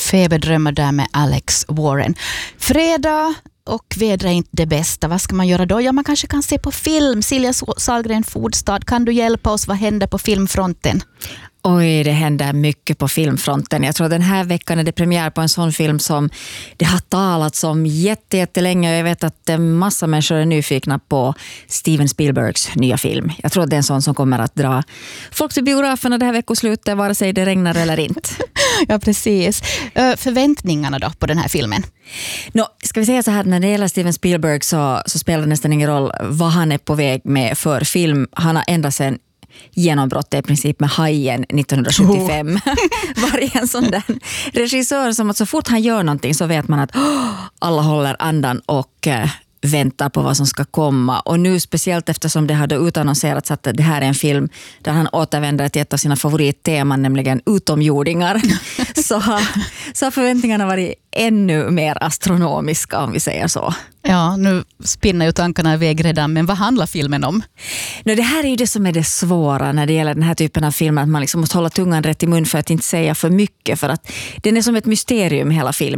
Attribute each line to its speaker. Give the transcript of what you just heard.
Speaker 1: Feberdrömmar där med Alex Warren. Fredag och vädra är inte det bästa. Vad ska man göra då? Ja, man kanske kan se på film. Silja Sahlgren Fordstad, kan du hjälpa oss? Vad händer på filmfronten?
Speaker 2: Oj, det händer mycket på filmfronten. Jag tror den här veckan är det premiär på en sån film som det har talats om jättelänge. Jag vet att en massa människor är nyfikna på Steven Spielbergs nya film. Jag tror att det är en sån som kommer att dra folk till biograferna det här veckoslutet, vare sig det regnar eller inte.
Speaker 1: Ja, precis. Förväntningarna då på den här filmen?
Speaker 2: Ska vi säga så här, när det gäller Steven Spielberg så spelar det nästan ingen roll vad han är på väg med för film. Han har ända sedan genombrott i princip med Hajen 1975 var en sån där regissör som att så fort han gör någonting så vet man att alla håller andan och väntar på vad som ska komma. Och nu speciellt eftersom det hade utannonserats att det här är en film där han återvänder till ett av sina favoritteman, nämligen utomjordingar, så har förväntningarna varit ännu mer astronomiska, om vi säger så.
Speaker 1: Ja, nu spinner ju tankarna iväg redan, men vad handlar filmen om?
Speaker 2: Det här är ju det som är det svåra när det gäller den här typen av filmer, att man liksom måste hålla tungan rätt i mun för att inte säga för mycket, för att den är som ett mysterium hela filmen.